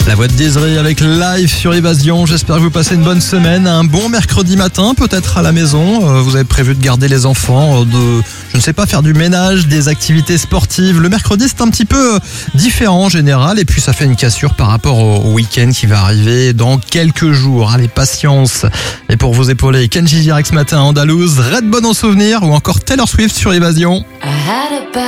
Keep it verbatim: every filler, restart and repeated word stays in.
La voix de Désiré avec Live sur Évasion. J'espère que vous passez une bonne semaine. Un bon mercredi matin, peut-être à la maison. Euh, vous avez prévu de garder les enfants, euh, de, je ne sais pas, faire du ménage, des activités sportives. Le mercredi, c'est un petit peu différent en général. Et puis, ça fait une cassure par rapport au week-end qui va arriver dans quelques jours. Allez, patience. Et pour vous épauler, Kenji Girac ce matin, Andalouse, Redbone en souvenir ou encore Taylor Swift sur Évasion.